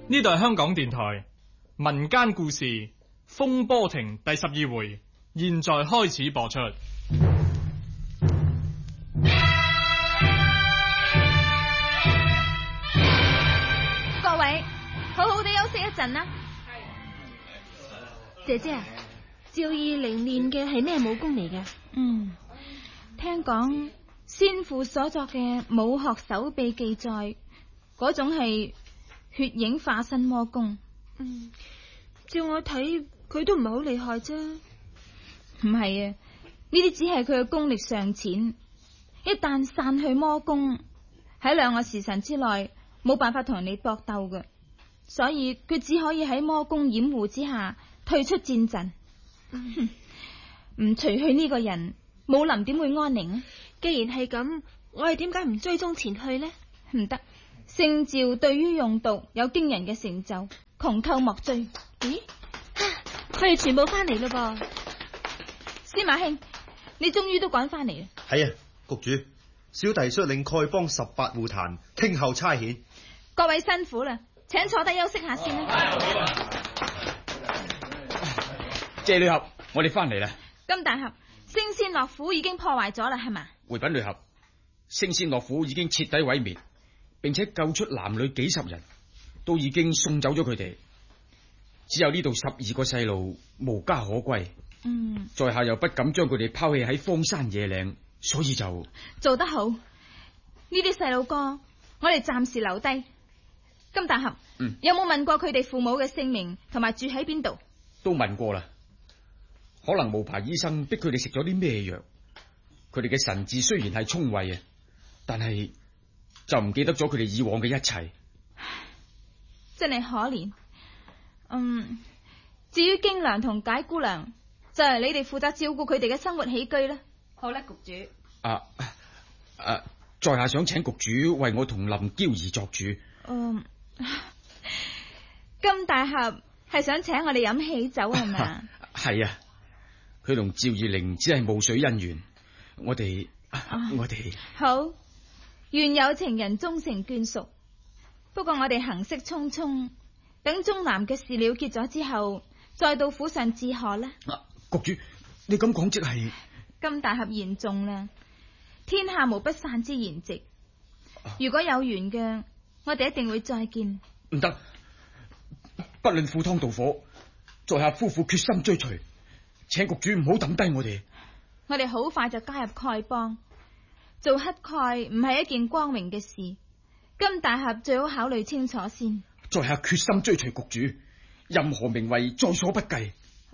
呢度係香港電台民間故事《風波亭》第12回，現在開始播出。 各位，好好地休息一陣啦。姐姐啊，趙二玲練嘅係咩武功嚟嘅？聽講先父所作嘅武學手臂記載，嗰種係血影化身魔功。 照我睇，佢都唔係好厲害啫。 唔係啊，呢啲只係佢嘅功力尚淺，一旦散去魔功，喺2個時辰之內冇辦法同人哋搏鬥嘅，所以佢只可以喺魔功掩護之下退出戰陣。唔除去呢個人，武林點會安寧啊？ 既然係咁，我哋點解唔追蹤前去呢？ 唔得，聖召對於用毒有驚人嘅成就，窮寇莫追。 咦，佢哋全部翻嚟嘞噃！ 司馬兄，你終於都趕翻嚟啦。 係啊，局主，小弟率領丐幫18戶壇，聽候差遣。 各位辛苦啦，請坐低休息下先啦。 謝女俠，我哋翻嚟啦。 金大俠，升仙樂府已經破壞咗啦，係嘛？ 回稟女俠，升仙樂府已經徹底毀滅，並且救出男女幾十人，都已經送走咗佢哋，只有呢度12個細路無家可歸。在下又不敢將佢哋拋棄喺荒山野嶺，所以就做得好。呢啲細路哥，我哋暫時留低。金大俠，有冇問過佢哋父母嘅姓名同埋住喺邊度？ 都問過啦。可能無牌醫生逼佢哋食咗啲咩藥，佢哋嘅神智雖然係聰慧啊，但係就唔記得咗佢哋以往嘅一切。 真係可憐。至於京娘同解姑娘，就係你哋負責照顧佢哋嘅生活起居啦。好啦，局主。 在下想請局主為我同林嬌兒作主。 金大俠係想請我哋飲喜酒係嘛？ 係啊，佢同趙二玲只係霧水姻緣，我哋好，願有情人終成眷屬。不過我哋行色匆匆，等中南嘅事了結咗之後，再到府上致賀啦。 局主，你咁講即係？ 金大俠言重啦，天下無不散之筵席。如果有緣嘅，我哋一定會再見。 唔得，不論赴湯蹈火，在下夫婦決心追隨，請局主唔好抌低我哋。 我哋好快就加入丐幫，做乞丐唔係一件光榮嘅事。金大俠最好考慮清楚先。 在下決心追隨局主，任何名位在所不計。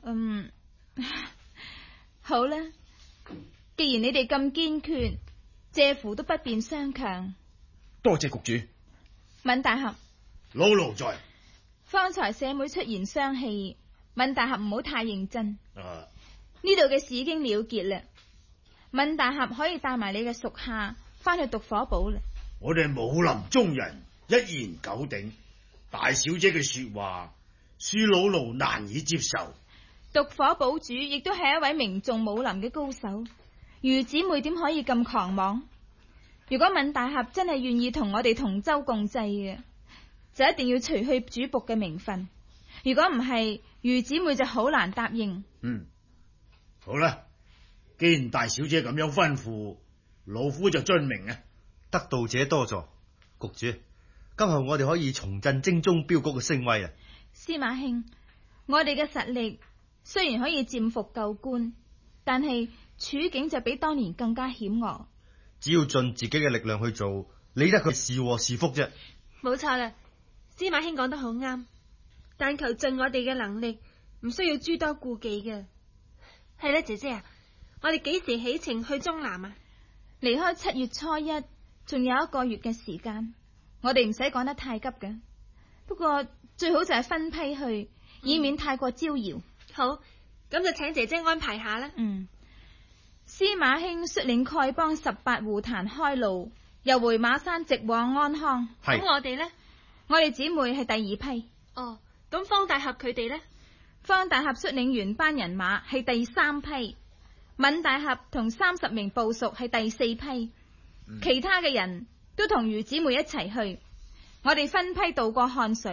好啦，既然你哋咁堅決，謝乎都不便相強。 多謝局主。 敏大俠， 老奴在。 方才社妹出言傷氣，敏大俠唔好太認真。呢度嘅事已經了結啦，敏大俠可以帶埋你嘅屬下翻去毒火堡啦。 我哋武林中人一言九鼎，大小姐嘅說話，恕老奴難以接受。 毒火堡主亦都係一位名重武林嘅高手，余姊妹點可以咁狂妄？如果敏大俠真係願意同我哋同舟共濟嘅，就一定要除去主僕嘅名分。如果唔係，余姊妹就好難答應。 好啦，既然大小姐咁樣吩咐，老夫就遵命啊。 得道者多助，局主，今後我哋可以重振精忠標谷嘅聲威啊！ 司馬兄，我哋嘅實力雖然可以佔服舊官，但係處境就比當年更加險惡。 只要盡自己嘅力量去做，理得佢是禍是福啫。 冇錯啦，司馬兄講得好啱，但求盡我哋嘅能力，唔需要諸多顧忌嘅。係啦，姐姐啊，我哋幾時起程去中南啊？ 離開7月初1，仲有1個月嘅時間，我哋唔使趕得太急嘅。不過最好就係分批去，以免太過招搖。 好，咁就請姐姐安排下啦。 司馬兄率領丐幫18戶壇開路，由回馬山直往安康。 咁我哋呢？ 我哋姊妹係第2批。 咁方大俠佢哋呢？ 方大俠率領原班人馬係第3批，敏大俠同30名部屬係第4批，其他嘅人都同余姊妹一齊去。我哋分批渡過漢水，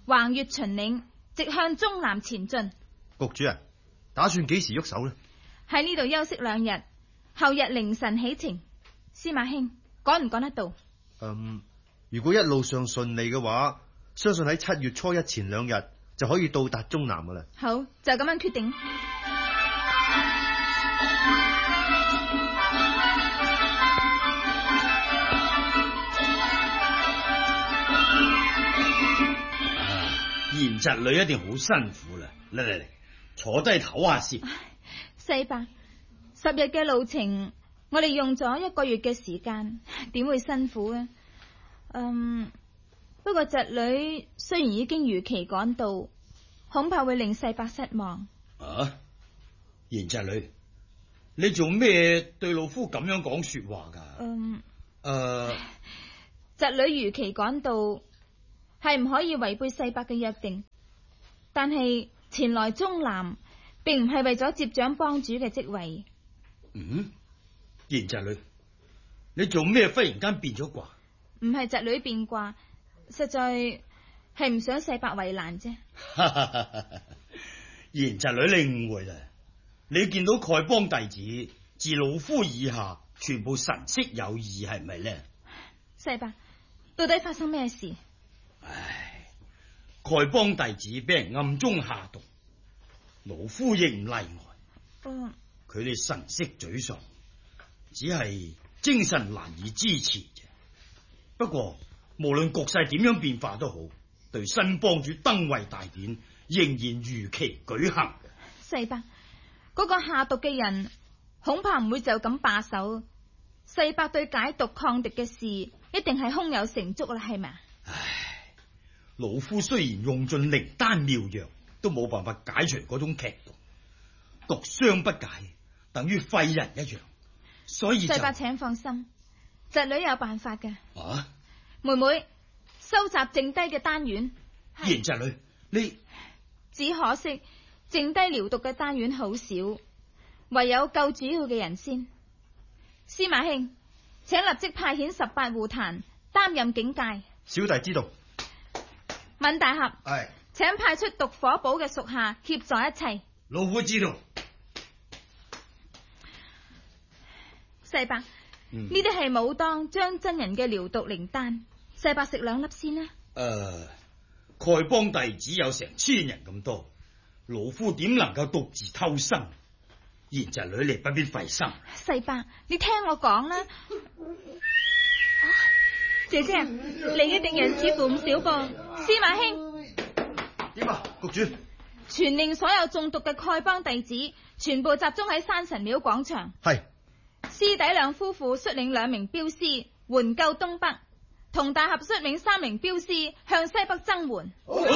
橫越秦嶺，直向中南前進。 局主啊，打算幾時喐手呢？ 喺呢度休息2日，後日凌晨起程。司馬兄，趕唔趕得到？ 如果一路上順利嘅話，相信喺7月初1前2日就可以到達中南噶啦。 好，就咁樣決定。 賢侄女一定好辛苦啦，嚟，坐低唞下先。 世伯，10日嘅路程，我哋用咗1個月嘅時間，點會辛苦啊？不過侄女雖然已經如期趕到，恐怕會令世伯失望。 啊，賢侄女，你做咩對老夫咁樣講說話噶？ 侄女如期趕到，係唔可以違背世伯嘅約定，但係前來中南，並唔係為咗接掌幫主嘅職位。 賢侄女，你做咩忽然間變咗卦？ 唔係侄女變卦，實在係唔想世伯為難啫。 賢侄女，你誤會啦！你見到丐幫弟子自老夫以下，全部神色有異，係咪呢？ 世伯，到底發生咩事？ 丐幫弟子俾人暗中下毒，老夫亦唔例外。佢哋神色沮喪，只係精神難以支持啫。不過無論局勢點樣變化都好，對新幫主登位大典仍然如期舉行。 世伯，嗰個下毒嘅人恐怕唔會就咁罷手。世伯對解毒抗敵嘅事一定係胸有成竹啦，係咪？ 老夫雖然用盡靈丹妙藥，都冇辦法解除嗰種劇毒，毒傷不解，等於廢人一樣。所以世伯請放心，侄女有辦法嘅。妹妹收集剩低嘅丹丸。 賢侄女，你只可惜剩低療毒嘅丹丸好少，唯有救主要嘅人先。司馬兄，請立即派遣18戶壇擔任警戒。 小弟知道。 閔大俠， 係， 請派出毒火堡嘅屬下協助一切。 老夫知道。 世伯，呢啲係武當張真人嘅療毒靈丹，世伯食2粒先啦。 丐幫弟子有成1000人咁多，老夫點能夠獨自偷生？賢侄女，你不必費心。 世伯，你聽我講啦。姐姐，你嘅敵人似乎唔少噃。司馬兄， 點啊，局主？ 傳令所有中毒嘅丐幫弟子全部集中喺山神廟廣場。 係。 師弟兩夫婦率領2名鏢師援救東北，同大俠率領3名鏢師向西北增援。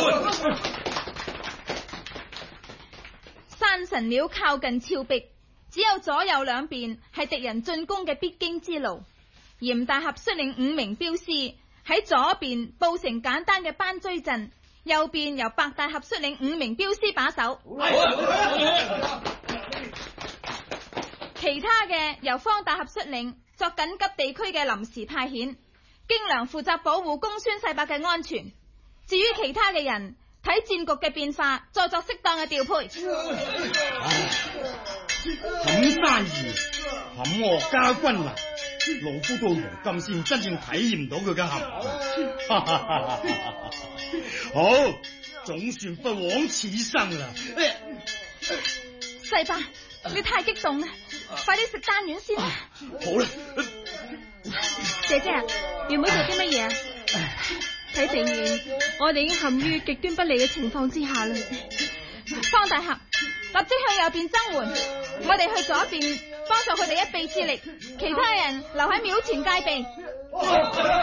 山神廟靠近峭壁，只有左右兩邊係敵人進攻嘅必經之路。嚴大俠率領5名鏢師喺左邊布成簡單嘅班追陣，右邊由白大俠率領5名鏢師把守。其他嘅由方大俠率領，作緊急地區嘅臨時派遣。京良負責保護公孫世伯嘅安全。至於其他嘅人，睇戰局嘅變化，再作適當嘅調配。 冚山兒，冚岳家軍啊！老夫到如今先真正體驗到佢嘅含義。好，總算不枉此生啦！ 世伯，你太激動啦，快啲食丹丸先啦。 好啦， 姐姐啊，原本做啲乜嘢啊？睇情形，我哋已經陷於極端不利嘅情況之下啦。 方大俠，立即向右邊增援，我哋去左邊幫助佢哋一臂之力，其他人留喺廟前戒備。